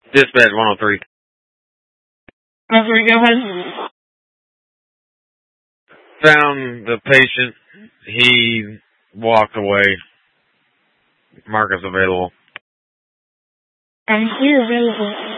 Dispatch 103. Okay, go ahead. Found the patient. He walked away. Marcus available. You're available.